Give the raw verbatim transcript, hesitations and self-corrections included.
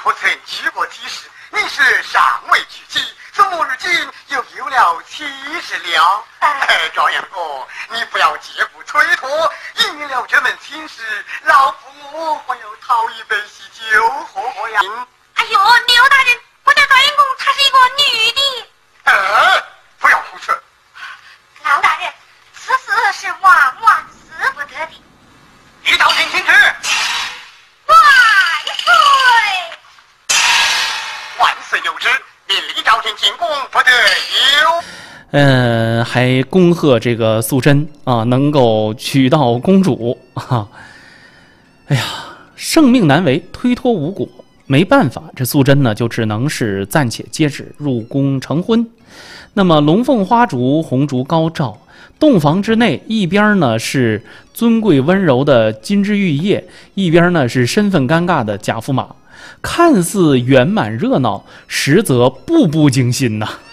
我曾举过提示，你是尚未娶妻，怎么如今又有了妻室了？哎，赵阳哥，你不要借故推脱，应了这门亲事，老夫我还要讨一杯喜酒喝喝呀。 哎呦，刘大人，我的赵英公她是一个女的。 哎，不要胡扯。 老大人，此事是万万死不得的。 一道听清之。 万岁！ 万岁有旨，命李昭天进宫不得有。 嗯，还恭贺这个素贞啊，能够娶到公主啊！哎呀，圣命难违，推脱无果，没办法，这素贞呢就只能是暂且接旨入宫成婚。那么龙凤花烛，红烛高照，洞房之内，一边呢是尊贵温柔的金枝玉叶，一边呢是身份尴尬的贾驸马，看似圆满热闹，实则步步惊心呐、啊。